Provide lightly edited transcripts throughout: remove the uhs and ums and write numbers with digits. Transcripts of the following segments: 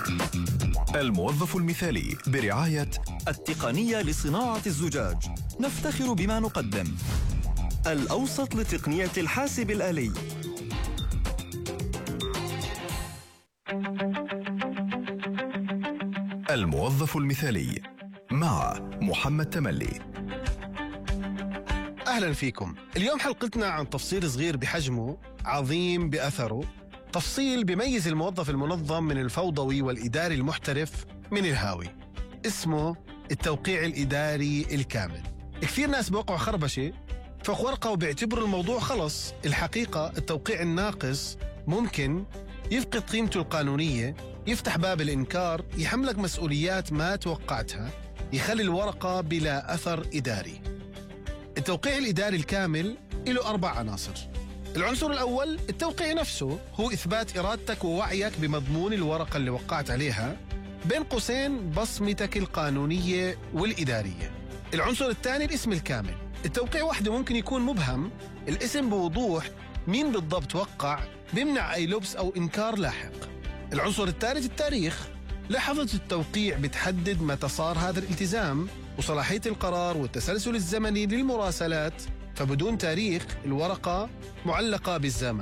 الموظف المثالي برعاية التقنية لصناعة الزجاج. نفتخر بما نقدم. الأوسط لتقنية الحاسب الآلي. الموظف المثالي مع محمد تملي. أهلا فيكم. اليوم حلقتنا عن تفصيل صغير بحجمه عظيم بأثره، تفصيل بيميز الموظف المنظم من الفوضوي والإداري المحترف من الهاوي. اسمه التوقيع الإداري الكامل. كثير ناس بوقعوا خربشة فوق ورقة وبيعتبروا الموضوع خلص. الحقيقة التوقيع الناقص ممكن يفقد قيمته القانونية، يفتح باب الإنكار، يحملك مسؤوليات ما توقعتها، يخلي الورقة بلا أثر إداري. التوقيع الإداري الكامل له 4 عناصر. العنصر الأول التوقيع نفسه، هو إثبات إرادتك ووعيك بمضمون الورقة اللي وقعت عليها، بين قوسين بصمتك القانونية والإدارية. العنصر الثاني الاسم الكامل. التوقيع وحده ممكن يكون مبهم، الاسم بوضوح مين بالضبط وقع بيمنع أي لبس أو إنكار لاحق. العنصر الثالث التاريخ. لحظة التوقيع بتحدد متى صار هذا الالتزام وصلاحية القرار والتسلسل الزمني للمراسلات، فبدون تاريخ الورقة معلقة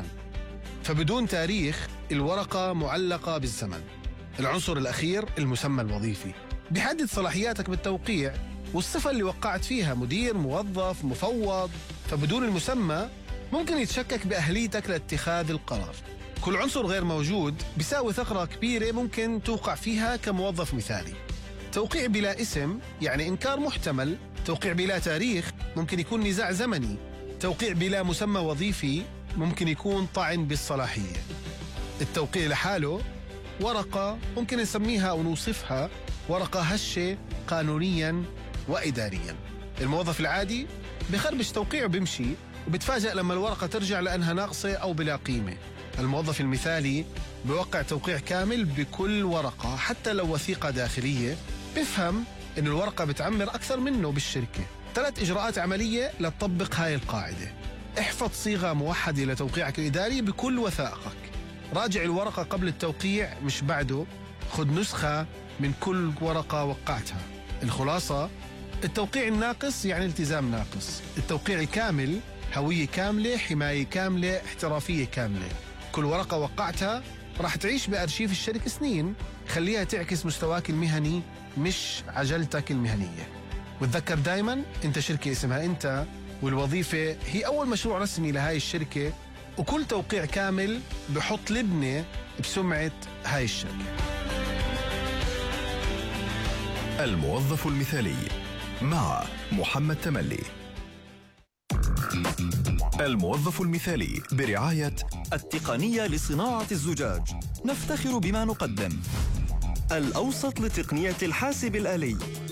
بالزمن. العنصر الأخير المسمى الوظيفي، بيحدد صلاحياتك بالتوقيع والصفة اللي وقعت فيها، مدير، موظف، مفوض، فبدون المسمى ممكن يتشكك بأهليتك لاتخاذ القرار. كل عنصر غير موجود بيساوي ثغرة كبيرة ممكن توقع فيها كموظف مثالي. توقيع بلا اسم يعني إنكار محتمل، توقيع بلا تاريخ ممكن يكون نزاع زمني، توقيع بلا مسمى وظيفي ممكن يكون طعن بالصلاحية. التوقيع لحاله ورقة ممكن نسميها أو نوصفها ورقة هشة قانونيا وإداريا. الموظف العادي بخربش توقيعه بيمشي وبتفاجأ لما الورقة ترجع لأنها ناقصة أو بلا قيمة. الموظف المثالي بيوقع توقيع كامل بكل ورقة، حتى لو وثيقة داخلية، بفهم إن الورقة بتعمر أكثر منه بالشركة. 3 إجراءات عملية لتطبق هاي القاعدة. احفظ صيغة موحدة لتوقيعك الإداري بكل وثائقك. راجع الورقة قبل التوقيع مش بعده. خذ نسخة من كل ورقة وقعتها. الخلاصة، التوقيع الناقص يعني التزام ناقص، التوقيع الكامل هوية كاملة، حماية كاملة، احترافية كاملة. كل ورقة وقعتها راح تعيش بأرشيف الشركة سنين، خليها تعكس مستواك المهني مش عجلتك المهنية. وتذكر دايما انت شركة اسمها انت، والوظيفة هي أول مشروع رسمي لهاي الشركة، وكل توقيع كامل بحط لبنة بسمعة هاي الشركة. الموظف المثالي مع محمد تملي. الموظف المثالي برعاية التقنية لصناعة الزجاج. نفتخر بما نقدم. الأوسط لتقنية الحاسب الآلي.